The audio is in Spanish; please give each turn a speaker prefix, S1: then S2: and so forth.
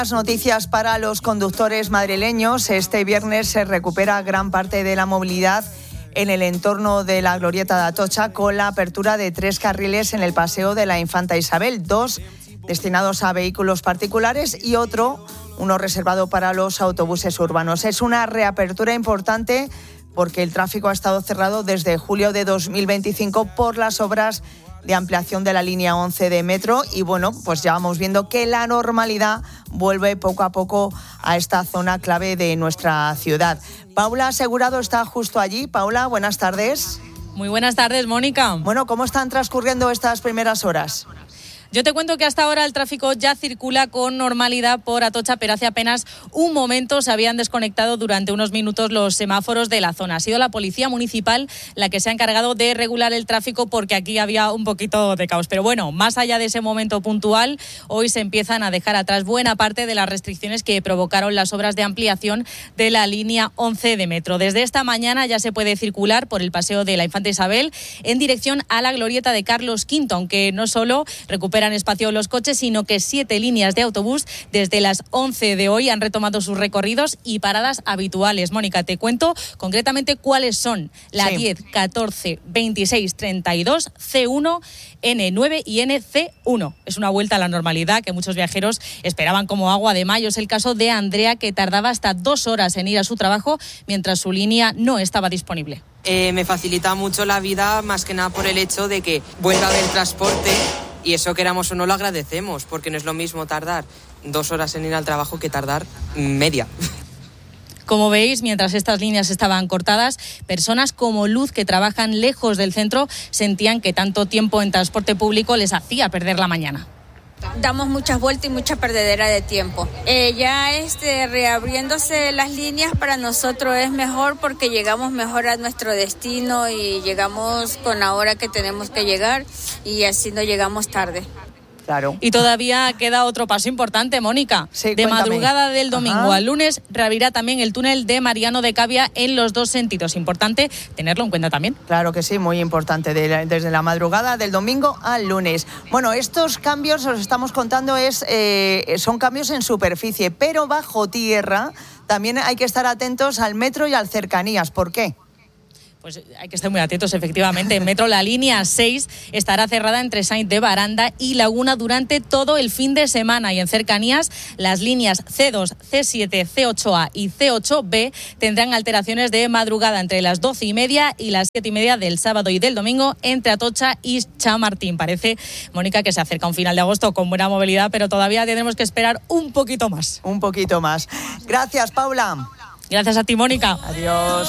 S1: Las noticias para los conductores madrileños. Este viernes se recupera gran parte de la movilidad en el entorno de la Glorieta de Atocha con la apertura de 3 carriles en el Paseo de la Infanta Isabel, 2 destinados a vehículos particulares y uno reservado para los autobuses urbanos. Es una reapertura importante porque el tráfico ha estado cerrado desde julio de 2025 por las obras de ampliación de la línea 11 de metro y pues ya vamos viendo que la normalidad vuelve poco a poco a esta zona clave de nuestra ciudad. Paula Asegurado está justo allí. Paula, buenas tardes.
S2: Muy buenas tardes, Mónica.
S1: Bueno, ¿cómo están transcurriendo estas primeras horas?
S2: Yo te cuento que hasta ahora el tráfico ya circula con normalidad por Atocha, pero hace apenas un momento se habían desconectado durante unos minutos los semáforos de la zona. Ha sido la Policía Municipal la que se ha encargado de regular el tráfico porque aquí había un poquito de caos. Pero bueno, más allá de ese momento puntual, hoy se empiezan a dejar atrás buena parte de las restricciones que provocaron las obras de ampliación de la línea 11 de metro. Desde esta mañana ya se puede circular por el Paseo de la Infanta Isabel en dirección a la Glorieta de Carlos V, aunque no solo recuperan espacio los coches, sino que 7 líneas de autobús desde las 11 de hoy han retomado sus recorridos y paradas habituales. Mónica, te cuento concretamente cuáles son: la 10, 14, 26, 32, C1, N9 y NC1. Es una vuelta a la normalidad que muchos viajeros esperaban como agua de mayo. Es el caso de Andrea, que tardaba hasta 2 horas en ir a su trabajo mientras su línea no estaba disponible.
S3: Me facilita mucho la vida, más que nada por el hecho de que vuelva a haber transporte. Y eso, queramos o no, lo agradecemos, porque no es lo mismo tardar 2 horas en ir al trabajo que tardar media.
S2: Como veis, mientras estas líneas estaban cortadas, personas como Luz, que trabajan lejos del centro, sentían que tanto tiempo en transporte público les hacía perder la mañana.
S4: Damos muchas vueltas y mucha perdedera de tiempo. Ya reabriéndose las líneas para nosotros es mejor porque llegamos mejor a nuestro destino y llegamos con la hora que tenemos que llegar y así no llegamos tarde.
S1: Claro.
S2: Y todavía queda otro paso importante, Mónica.
S1: Sí,
S2: de
S1: cuéntame.
S2: Madrugada del domingo al lunes reabrirá también el túnel de Mariano de Cavia en los 2 sentidos. Importante tenerlo en cuenta también.
S1: Claro que sí, muy importante, desde la madrugada del domingo al lunes. Bueno, estos cambios, os estamos contando, son cambios en superficie, pero bajo tierra también hay que estar atentos al metro y al cercanías. ¿Por qué?
S2: Pues hay que estar muy atentos, efectivamente. En metro, la línea 6 estará cerrada entre Sainz de Baranda y Laguna durante todo el fin de semana. Y en cercanías, las líneas C2, C7, C8A y C8B tendrán alteraciones de madrugada entre las 12:30 y las 7:30 del sábado y del domingo entre Atocha y Chamartín. Parece, Mónica, que se acerca un final de agosto con buena movilidad, pero todavía tendremos que esperar un poquito más.
S1: Un poquito más. Gracias, Paula.
S2: Gracias a ti, Mónica.
S1: Adiós.